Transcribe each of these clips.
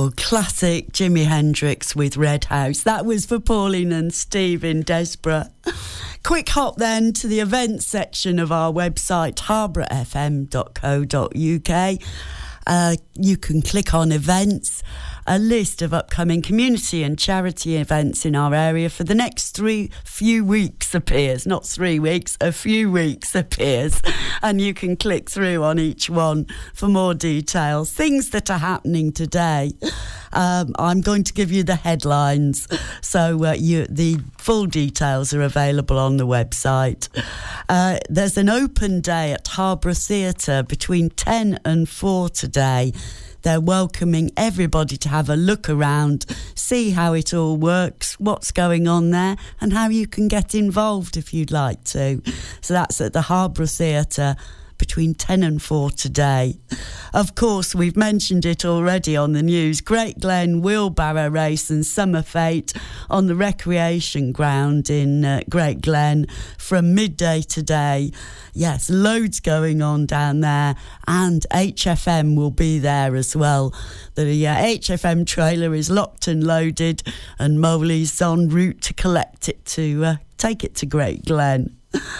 Oh, classic Jimi Hendrix with Red House. That was for Pauline and Steve in Desborough. Quick hop then to the events section of our website, harbourfm.co.uk. You can click on events. A list of upcoming community and charity events in our area for the next few weeks appears. Not 3 weeks, a few weeks appears. And you can click through on each one for more details. Things that are happening today. I'm going to give you the headlines. So the full details are available on the website. There's an open day at Harborough Theatre between 10 and 4 today. They're welcoming everybody to have a look around, see how it all works, what's going on there, and how you can get involved if you'd like to. So that's at the Harborough Theatre between 10 and 4 today. Of course, we've mentioned it already on the news. Great Glen Wheelbarrow Race and Summer Fete on the recreation ground in Great Glen from midday today. Yes, loads going on down there, and HFM will be there as well. The HFM trailer is locked and loaded, and Moley's en route to collect it to take it to Great Glen.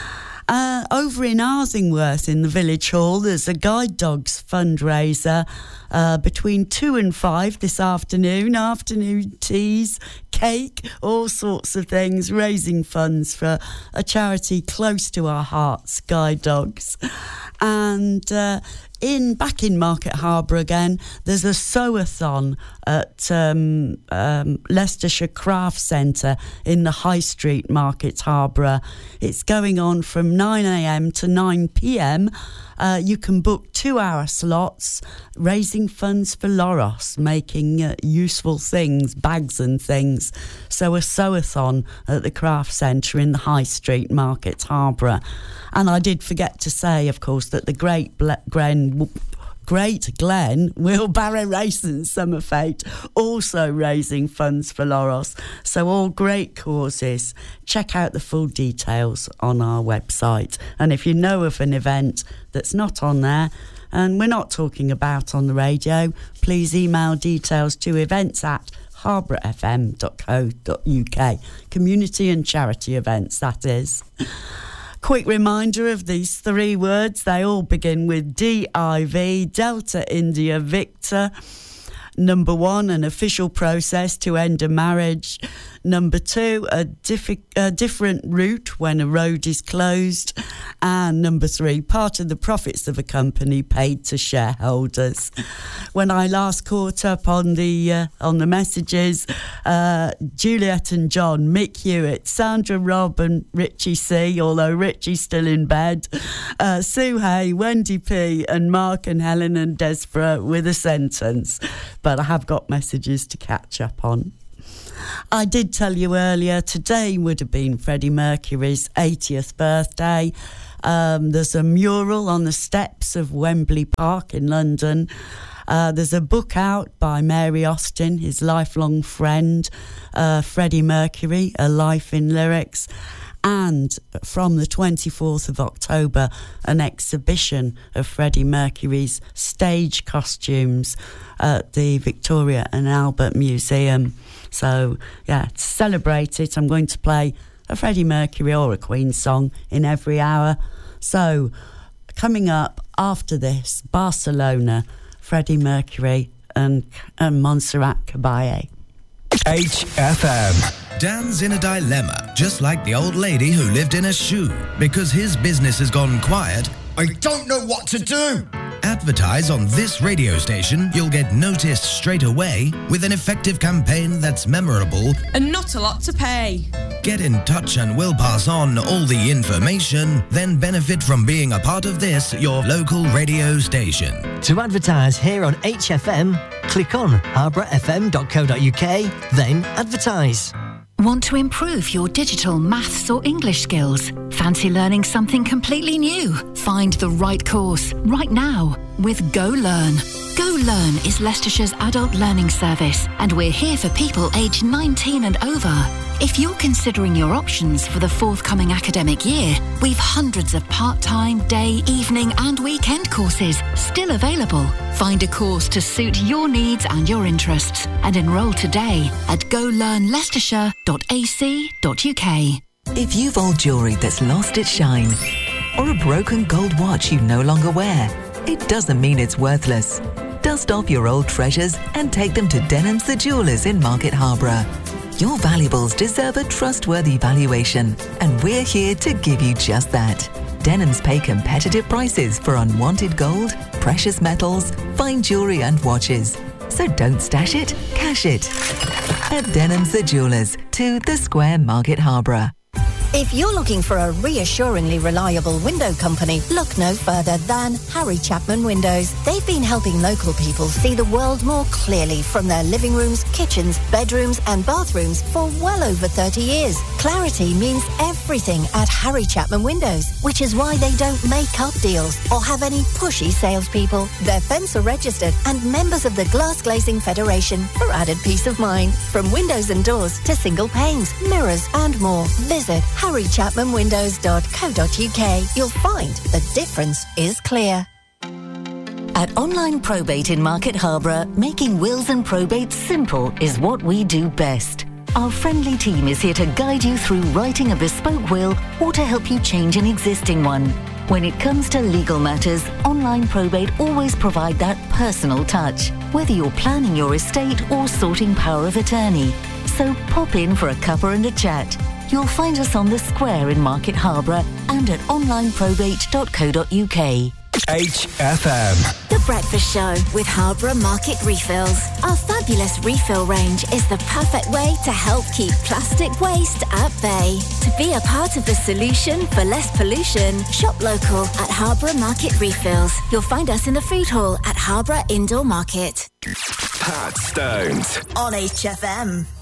Over in Arsingworth in the Village Hall, there's a Guide Dogs fundraiser between 2 and 5 this afternoon. Afternoon teas, cake, all sorts of things, raising funds for a charity close to our hearts, Guide Dogs. And back in Market Harbour again, there's a sew-a-thon at Leicestershire Craft Centre in the High Street, Market Harbour. It's going on from 9 a.m. to 9 p.m. You can book 2-hour slots, raising funds for Loros, making useful things, bags and things. So a sew-a-thon at the Craft Centre in the High Street, Market Harbour. And I did forget to say, of course, that the Great Glen Wheelbarrow Race and Summer Fete also raising funds for Loros. So all great causes. Check out the full details on our website. And if you know of an event that's not on there and we're not talking about on the radio, please email details to events@harbourfm.co.uk. Community and charity events, that is. Quick reminder of these 3 words. They all begin with DIV, Delta India Victor. Number 1, an official process to end a marriage. Number 2, a different route when a road is closed. And number 3, part of the profits of a company paid to shareholders. When I last caught up on the messages, Juliet and John, Mick Hewitt, Sandra, Rob and Richie C, although Richie's still in bed, Sue Hay, Wendy P and Mark and Helen and Desborough with a sentence. But I have got messages to catch up on. I did tell you earlier, today would have been Freddie Mercury's 80th birthday. There's a mural on the steps of Wembley Park in London. There's a book out by Mary Austin, his lifelong friend, Freddie Mercury, A Life in Lyrics. And from the 24th of October, an exhibition of Freddie Mercury's stage costumes at the Victoria and Albert Museum. So, yeah, to celebrate it, I'm going to play a Freddie Mercury or a Queen song in every hour. So, coming up after this, Barcelona, Freddie Mercury and Montserrat Caballé. HFM. Dan's in a dilemma, just like the old lady who lived in a shoe, because his business has gone quiet. I don't know what to do. Advertise on this radio station, you'll get noticed straight away with an effective campaign that's memorable and not a lot to pay. Get in touch and we'll pass on all the information, then benefit from being a part of this, your local radio station. To advertise here on HFM, click on harbourfm.co.uk, then advertise. Want to improve your digital, maths or English skills? Fancy learning something completely new? Find the right course right now. with Go Learn. Go Learn is Leicestershire's adult learning service, and we're here for people aged 19 and over. If you're considering your options for the forthcoming academic year, we've hundreds of part-time, day, evening and weekend courses still available. Find a course to suit your needs and your interests and enrol today at golearnleicestershire.ac.uk. If you've old jewellery that's lost its shine, or a broken gold watch you no longer wear, it doesn't mean it's worthless. Dust off your old treasures and take them to Denham's the Jewellers in Market Harborough. Your valuables deserve a trustworthy valuation, and we're here to give you just that. Denham's pay competitive prices for unwanted gold, precious metals, fine jewellery and watches. So don't stash it, cash it. At Denham's the Jewellers, 2 The Square, Market Harborough. If you're looking for a reassuringly reliable window company, look no further than Harry Chapman Windows. They've been helping local people see the world more clearly from their living rooms, kitchens, bedrooms and bathrooms for well over 30 years. Clarity means everything at Harry Chapman Windows, which is why they don't make up deals or have any pushy salespeople. They're Fensor registered and members of the Glass Glazing Federation for added peace of mind. From windows and doors to single panes, mirrors and more. Visit harrychapmanwindows.co.uk. You'll find the difference is clear. At Online Probate in Market Harborough, making wills and probates simple is what we do best. Our friendly team is here to guide you through writing a bespoke will or to help you change an existing one. When it comes to legal matters, Online Probate always provide that personal touch, whether you're planning your estate or sorting power of attorney. So pop in for a cuppa and a chat. You'll find us on the Square in Market Harborough and at onlineprobate.co.uk. HFM. The Breakfast Show with Harborough Market Refills. Our fabulous refill range is the perfect way to help keep plastic waste at bay. To be a part of the solution for less pollution, shop local at Harborough Market Refills. You'll find us in the food hall at Harborough Indoor Market. Pat Stones On HFM.